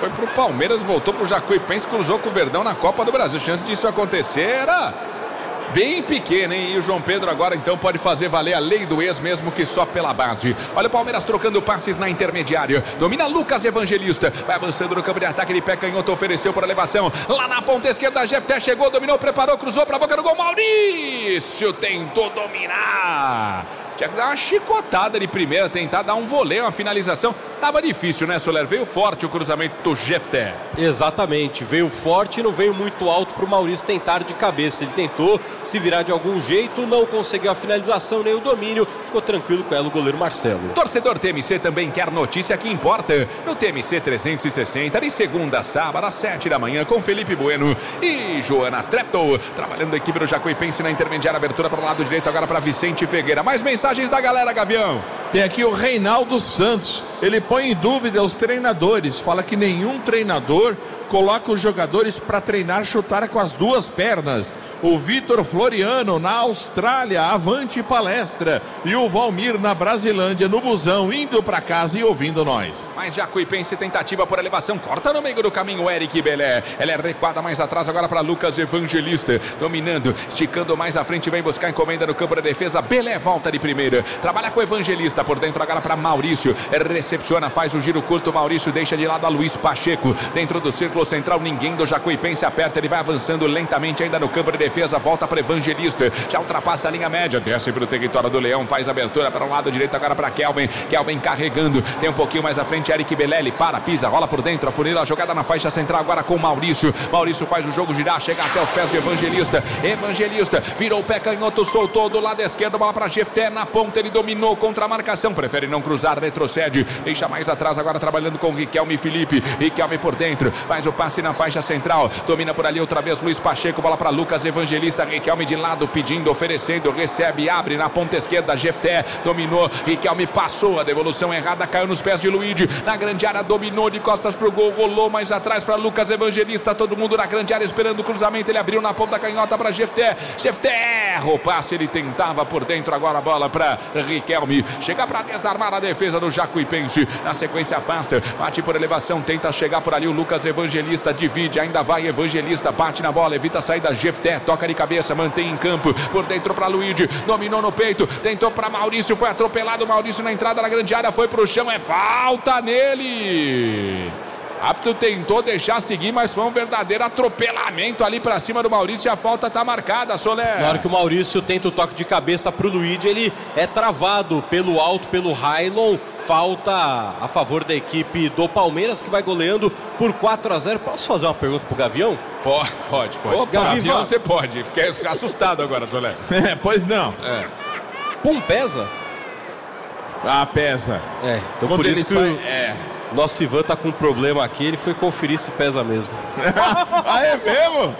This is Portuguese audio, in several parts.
foi pro Palmeiras, voltou pro Jacuipense, cruzou com o Verdão na Copa do Brasil. A chance disso acontecer era bem pequena, hein? E o João Pedro agora então pode fazer valer a lei do ex, mesmo que só pela base. Olha o Palmeiras trocando passes na intermediária. Domina Lucas Evangelista. Vai avançando no campo de ataque. Ele pé canhoto, ofereceu por elevação. Lá na ponta esquerda, Jefté chegou, dominou, preparou, cruzou pra boca do gol. Maurício tentou dominar. Tinha que dar uma chicotada de primeira, tentar dar um voleio, uma finalização. Tava difícil, né, Soler? Veio forte o cruzamento do Jefté. Exatamente, veio forte e não veio muito alto pro Maurício tentar de cabeça. Ele tentou se virar de algum jeito, não conseguiu a finalização nem o domínio. Ficou tranquilo com ela o goleiro Marcelo. Torcedor TMC também quer notícia que importa. No TMC 360, de segunda a sábado, às 7 da manhã, com Felipe Bueno e Joana Treptow. Trabalhando a equipe do Jacuipense na intermediária, abertura para o lado direito, agora para Vicente Figueira. Mais mensagens da galera, Gavião. Tem aqui o Reinaldo Santos. Ele põe em dúvida os treinadores. Fala que nenhum treinador coloca os jogadores para treinar chutar com as duas pernas. O Vitor Floriano na Austrália, avante palestra. E o Valmir na Brasilândia, no busão, indo para casa e ouvindo nós. Mas Jacuipense, tentativa por elevação, corta no meio do caminho o Eric Belé. Ela é recuada mais atrás agora para Lucas Evangelista. Dominando, esticando mais à frente, vem buscar encomenda no campo da defesa. Belé volta de primeira, trabalha com o Evangelista por dentro agora para Maurício. Recepciona, faz o giro curto, Maurício deixa de lado a Luiz Pacheco. Dentro do círculo central, ninguém do Jacuipense aperta, ele vai avançando lentamente ainda no campo de defesa, volta para Evangelista, já ultrapassa a linha média, desce para o território do Leão, faz abertura para o lado direito agora para Kelvin carregando, tem um pouquinho mais à frente Eric Belé, ele para, pisa, rola por dentro, afunila a jogada na faixa central agora com Maurício faz o jogo girar, chega até os pés de Evangelista, virou o pé canhoto, soltou do lado esquerdo, bola para Jefté, na ponta ele dominou contra a marcação, prefere não cruzar, retrocede, deixa mais atrás agora trabalhando com Riquelme e Felipe, Riquelme por dentro, faz o passe na faixa central, domina por ali outra vez Luiz Pacheco, bola para Lucas Evangelista, Riquelme de lado pedindo, oferecendo, recebe, abre na ponta esquerda, Jefté dominou, Riquelme passou, a devolução errada caiu nos pés de Luigi, na grande área dominou de costas pro gol, rolou mais atrás para Lucas Evangelista, todo mundo na grande área esperando o cruzamento, ele abriu na ponta canhota para Jefté erra o passe, ele tentava por dentro, agora a bola para Riquelme, chega para desarmar a defesa do Jacuipense, na sequência afasta, bate por elevação, tenta chegar por ali o Lucas Evangelista, divide, ainda vai Evangelista, bate na bola, evita a saída, Jefté toca de cabeça, mantém em campo, por dentro para Luigi, dominou no peito, tentou para Maurício, foi atropelado, Maurício na entrada da grande área, foi pro chão, é falta nele. Apto tentou deixar seguir, mas foi um verdadeiro atropelamento ali pra cima do Maurício e a falta tá marcada, Soler. Na hora que o Maurício tenta o toque de cabeça pro Luigi, ele é travado pelo alto, pelo Railon. Falta a favor da equipe do Palmeiras, que vai goleando por 4-0. Posso fazer uma pergunta pro Gavião? Pode. Opa, Gavião, você pode. Fiquei assustado agora, Soler. Pois não. Pum, pesa? Ah, pesa. Então quando por ele isso sai, nosso Ivan tá com um problema aqui, ele foi conferir se pesa mesmo. Ah, é mesmo?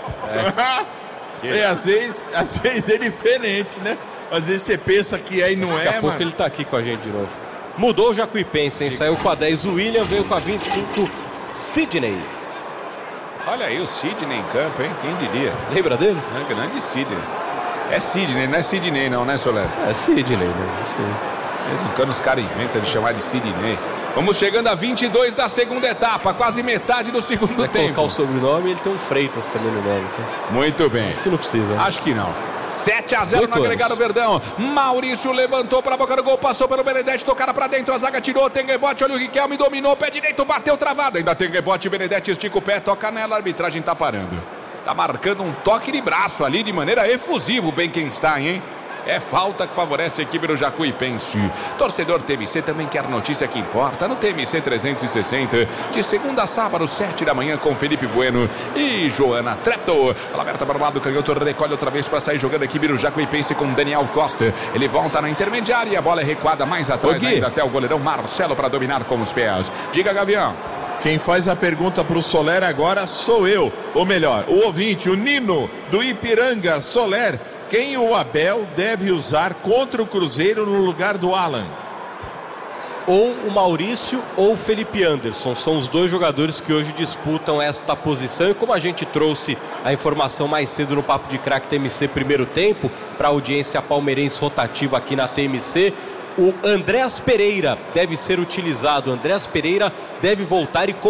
Às vezes é diferente, né? Às vezes você pensa que aí não Daqui a pouco ele tá aqui com a gente de novo. Mudou o Jacuipense, hein? Saiu com a 10 o William, veio com a 25 Sidney. Olha aí o Sidney em campo, hein? Quem diria? Lembra dele? É grande Sidney. É Sidney, não é Sidney não, né, Soler? É Sidney, né? Quando os caras inventam de chamar de Sidney. Vamos chegando a 22 da segunda etapa, quase metade do segundo tempo. Se colocar o sobrenome, ele tem um Freitas também no nome. Então. Muito bem. Acho que não precisa. Acho que não. 7-0 no agregado Verdão. Maurício levantou para a boca do gol, passou pelo Benedetti, tocada para dentro, a zaga tirou, tem rebote, olha o Riquelme, dominou, pé direito, bateu travado, ainda tem rebote, Benedetti estica o pé, toca nela, a arbitragem tá parando. Tá marcando um toque de braço ali de maneira efusiva o Benkenstein, hein? É falta que favorece a equipe do Jacuipense. Torcedor TMC também quer notícia que importa no TMC 360. De segunda a sábado, 7 da manhã, com Felipe Bueno e Joana Treptow. Bola aberta para o lado, canhoto recolhe outra vez para sair jogando a equipe do Jacuipense com Daniel Costa. Ele volta na intermediária e a bola é recuada mais atrás ainda até o goleirão Marcelo para dominar com os pés. Diga, Gavião. Quem faz a pergunta pro Soler agora sou eu. Ou melhor, o ouvinte, o Nino do Ipiranga. Soler, quem o Abel deve usar contra o Cruzeiro no lugar do Alan? Ou o Maurício ou o Felipe Anderson. São os dois jogadores que hoje disputam esta posição. E como a gente trouxe a informação mais cedo no Papo de Craque TMC primeiro tempo, para a audiência palmeirense rotativa aqui na TMC, o Andréas Pereira deve ser utilizado. O Andréas Pereira deve voltar e